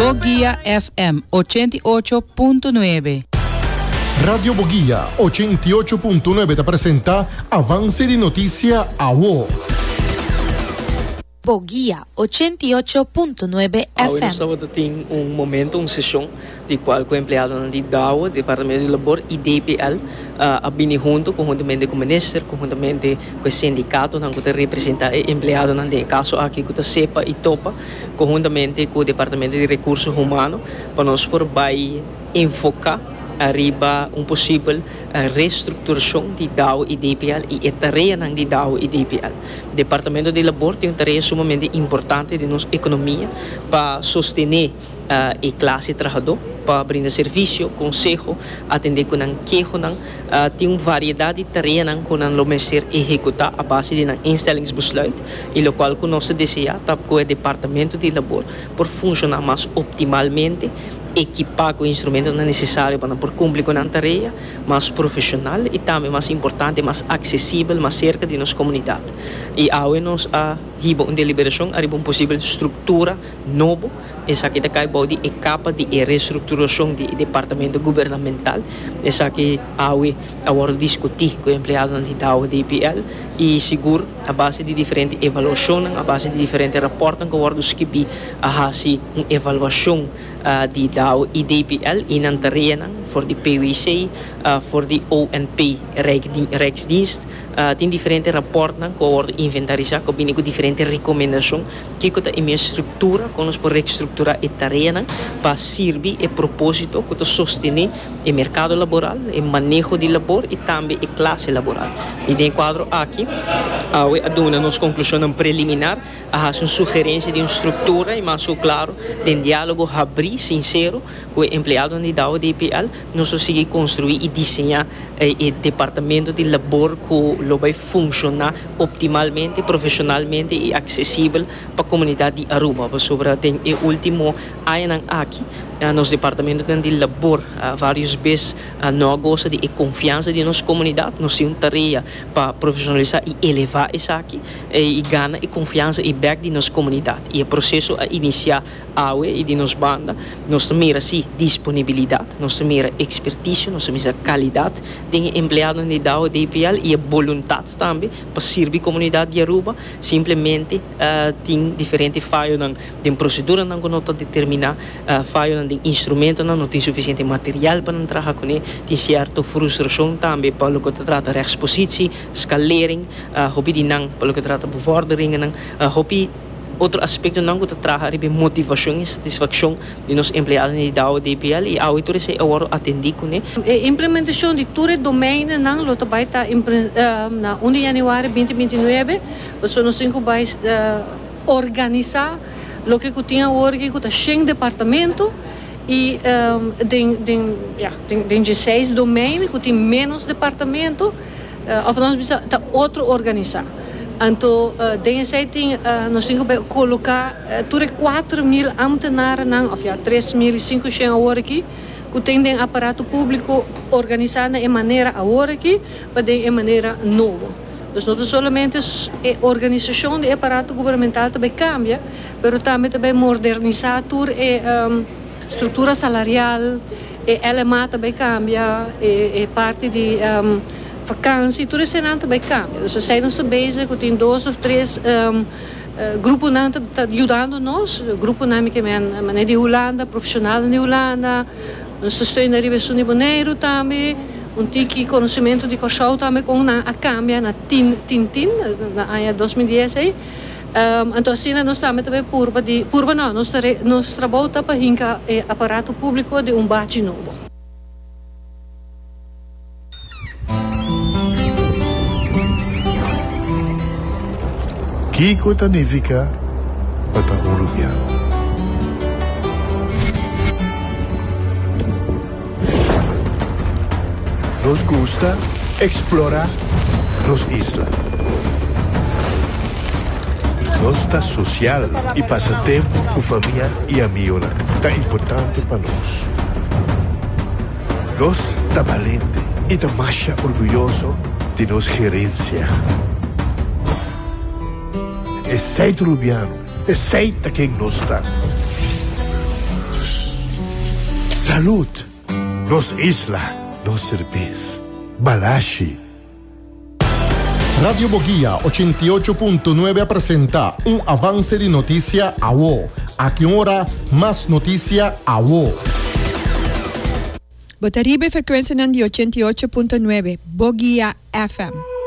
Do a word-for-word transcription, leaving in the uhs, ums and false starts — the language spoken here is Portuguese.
Boguía F M ochenta y ocho punto nueve. Radio Boguía ochenta y ocho punto nueve te presenta Avance de Noticia A W O. Boguía ochenta y ocho punto nueve F M. Nós estamos tendo um momento, uma sessão de qual o empregado de D A W, Departamento de Labor e D P L, uh, a bini junto, conjuntamente com o Ministério, conjuntamente com o sindicato, que representa o empregado, no caso aqui, que o CEPA e TOPA, conjuntamente com o Departamento de Recursos Humanos, para nós por vai enfocar arriba um possível uh, reestruturação de D A W e D P L e a tarefa de D A W e D P L. O Departamento de Labor tem uma tarefa sumamente importante de nossa economia para sostener uh, a classe trabalhadora, para brindar serviço, conselho, atender com um queijo, uh, tem uma variedade de tarefas que o Ministério executa a base de um instellingsbesluit, e o qual nós desejamos com o Departamento de Labor por funcionar mais optimalmente, equipar com instrumentos necessários para por cumprir com a tarefa mais profissional e também mais importante, mais acessível, mais cerca de nossa comunidade. E ao nós a riba uma deliberação, arriba uma possível estrutura nova, essa que está caindo de capa de reestruturação de departamento governamental, essa que ao agora discutir com empregados de D A W e D P L e seguro a base de diferentes avaliações, a base de diferentes reportes que agora os que bi a fazer uma avaliação uh, de D A W e D P L e na tarefa voor de P W C, uh, voor de O N P Rijksdienst, uh, tem diferentes reportes que worden inventarizados, que binnen diferentes recomendações que conta em minha estrutura, que nós por reestruturar a tarefa para servir o propósito que sostener o mercado laboral, o manejo de labor e também a classe laboral. E de quadro aqui, a dona nos conclusão preliminar, a uma sugerência de uma estrutura e mais claro, de um diálogo abrir, sincero, com o empregado de D A W e D P L, nós conseguimos construir e desenhar o departamento de labor que vai funcionar optimalmente, profissionalmente e acessível para a comunidade de Aruba. Sobre o último ano aqui, uh, nosso departamento de labor uh, várias vezes uh, não gosta de confiança de nossa comunidade, nós temos uma tarefa para profissionalizar e elevar isso aqui e ganhar a confiança e back de nossa comunidade. E o processo a iniciar a U E e de nossa banda, nós mira sim disponibilidade, nós mira expertise, nós mira qualidade de empregado de D A W e D P L e a vontade também para servir a comunidade de Aruba. Simplesmente uh, tem diferentes falhas de procedura que não está determinar, uh, falhas de instrumento, não tem suficiente material para trabalhar com ele, tem certa frustração também para o que trata de rechtspositie, escalering, hobby de não para o que trata de bevordering, hobby outro aspecto não que trabalha é motivação e satisfação de nos empregados de D A W e D P L e a autores é agora atender com ele. A implementação de todo o domínio não lo vai estar na primeiro de janeiro de dois mil e vinte e nove, nós nos cinco vai organizar o que tinha hoje com cem departamentos e um, tem tem ja tem dezesseis domínios que tem menos departamento, uh, of nós precisa tá outro organizar. Então, uh, dessa tem uh, nós temos que colocar uh, tudo quatro mil ambtenares não, of ja três mil e quinhentos agora aqui, que tem um aparato público organizado de maneira agora aqui, para de maneira nova. Então, não somente a organização do aparato governamental também cambia, mas também também modernizar tudo a um, estrutura salarial, a elemento também cambia, a parte de um, vakantie, tudo isso também cambia. Então, se nós bezig, que tem dois ou três um, uh, grupos que estão ajudando nós, o grupo que é de Holanda, profissional de Holanda, nós estamos na Ribeirão de Bonaire também, um tique conhecimento de Corsau também com a cambia na Tintin, na ano dois mil e dezesseis. Um, então, assim, nós também também purba de purba não, nós nós trabalhamos para hincar o aparato público de um bate novo. Kiko significa para urubiano. Nos gusta explorar las islas. Nossa social e passatempo com família e amigos é importante para nós. Nós está valente e está mais orgulhoso de nossa gerência. É seito rubiano, é seita quem nós está. Salud. Nos isla, nos cerveza. Balashi. Radio Boguía ochenta y ocho punto nueve presenta un avance de noticia a W O. A que hora más noticia a W O. Botaribe frecuencia de ochenta y ocho punto nueve Boguía F M.